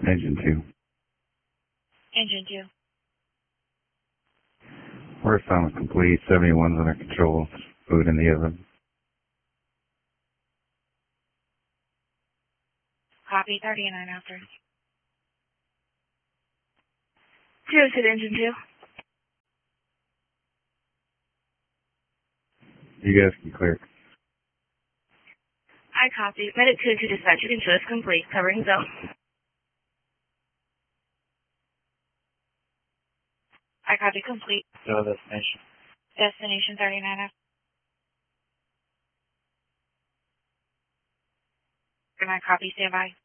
Engine 2. Engine 2. Work sounds complete. 71's under control. Food in the oven. Copy, 39 after. 202 to Engine 2. You guys can clear. I copy. Medic 202 dispatch. You can show us complete. Covering zone. I copy complete. So destination. Destination 39 after. And I copy standby.